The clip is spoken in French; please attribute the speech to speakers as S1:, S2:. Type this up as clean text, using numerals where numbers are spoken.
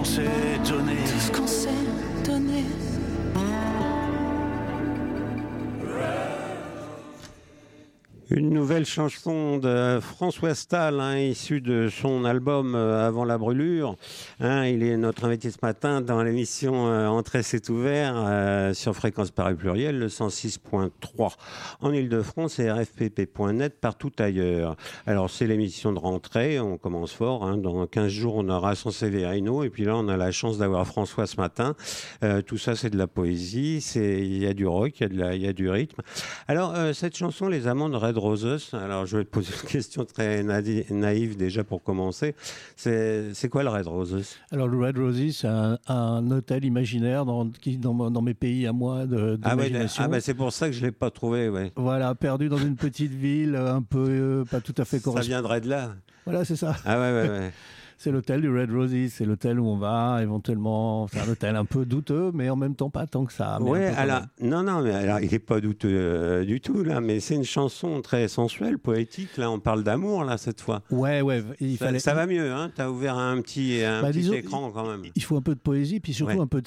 S1: qu'on s'est donné.
S2: Tout ce qu'on s'est donné.
S3: Une nouvelle chanson de François Stahl, issue de son album Avant la brûlure. Il est notre invité ce matin dans l'émission Entrée c'est ouvert sur Fréquence Paris Pluriel, le 106.3 en Ile-de-France et rfpp.net partout ailleurs. Alors c'est l'émission de rentrée, on commence fort. Dans 15 jours on aura Sanseverino et puis là on a la chance d'avoir François ce matin. Tout ça c'est de la poésie, il y a du rock, il y a du rythme. Alors cette chanson, Les Amants de Red Roses, alors je vais te poser une question très naïve déjà pour commencer. C'est quoi le Red Roses ?
S4: Alors le Red Roses, c'est un hôtel imaginaire dans mes pays à moi d'imagination.
S3: C'est pour ça que je ne l'ai pas trouvé. Ouais.
S4: Voilà, perdu dans une petite ville un peu pas tout à fait correspondante.
S3: Ça viendrait de là.
S4: Voilà, c'est ça.
S3: Ah ouais.
S4: C'est l'hôtel du Red Roses, c'est l'hôtel où on va éventuellement. C'est un hôtel un peu douteux, mais en même temps pas tant que ça.
S3: Ouais, alors mais alors il est pas douteux du tout là, mais c'est une chanson très sensuelle, poétique. Là, on parle d'amour là cette fois.
S4: Ouais,
S3: ça va mieux. T'as ouvert un petit écran quand même.
S4: Il faut un peu de poésie, puis surtout un peu